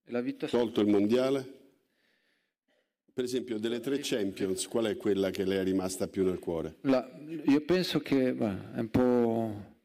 La vita Tolto il mondiale? Per esempio, delle 3 Champions, qual è quella che le è rimasta più nel cuore? io penso che è un po'